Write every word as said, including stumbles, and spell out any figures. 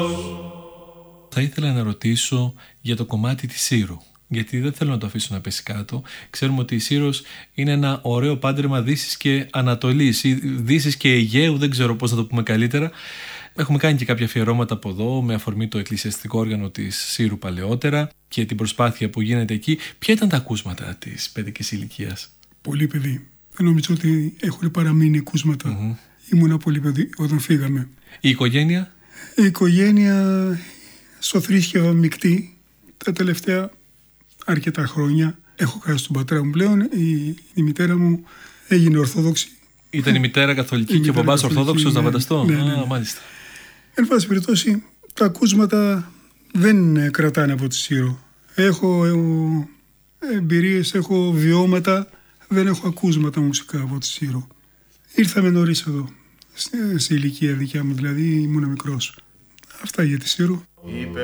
Θα ήθελα να ρωτήσω για το κομμάτι της Σύρου, γιατί δεν θέλω να το αφήσω να πέσει κάτω. Ξέρουμε ότι η Σύρος είναι ένα ωραίο πάντρεμα Δύσης και Ανατολής, ή Δύσης και Αιγαίου, δεν ξέρω πώς να το πούμε καλύτερα. Έχουμε κάνει και κάποια αφιερώματα από εδώ με αφορμή το εκκλησιαστικό όργανο της Σύρου παλαιότερα και την προσπάθεια που γίνεται εκεί. Ποια ήταν τα ακούσματα της παιδικής ηλικίας? Πολύ παιδί. Δεν νομίζω ότι έχουν παραμείνει ακούσματα. Mm-hmm. Ήμουνα πολύ παιδί όταν φύγαμε. Η οικογένεια? Η οικογένεια στο θρήσκευα μεικτή τα τελευταία αρκετά χρόνια. Έχω χάσει τον πατέρα μου πλέον. Η, η μητέρα μου έγινε Ορθόδοξη. Ήταν η μητέρα καθολική η και ο μπαμπάς Ορθόδοξος, να φανταστώ. Ναι, ναι, ναι. Α, μάλιστα. Εν πάση περιπτώσει, τα ακούσματα δεν κρατάνε από τη Σύρο. Έχω εμπειρίες, έχω βιώματα, δεν έχω ακούσματα μουσικά από τη Σύρο. Ήρθαμε νωρίς εδώ, στη ηλικία δικιά μου, δηλαδή ήμουν μικρός. Αυτά για τη Σύρο.